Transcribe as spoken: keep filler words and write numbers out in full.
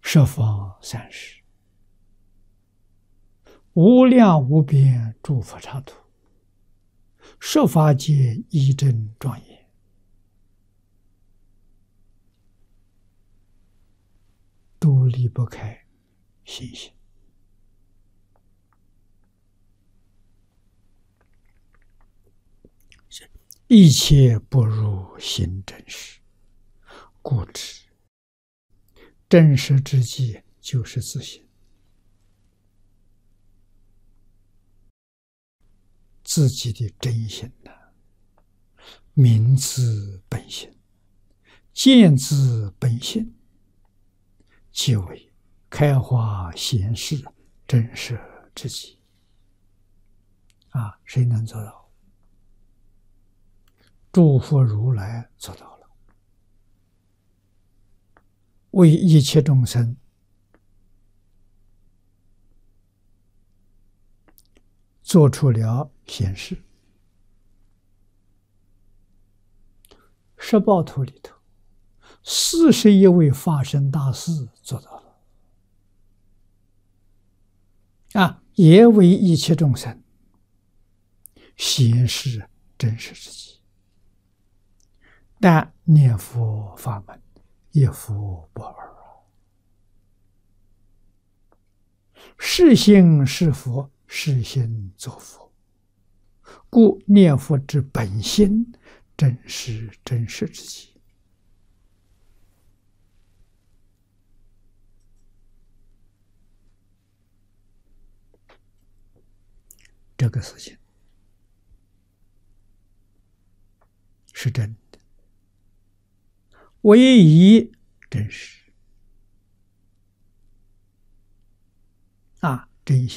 十方三世无量无边诸佛刹土，十法界一真庄严，都离不开心性。一切不如心真实，故知真实之际就是自性。自己的真心呢，明自本性，见自本性，即为开花显示真实之际。啊，谁能做到？诸佛如来做到了，为一切众生做出了显示。十报图里头，四十一位法身大士做到了，啊，也为一切众生显示真实之际。但念佛法门一佛不二，是心是佛，是心作佛，故念佛之本心正是真实之际。这个事情是真的，唯一真实啊，真心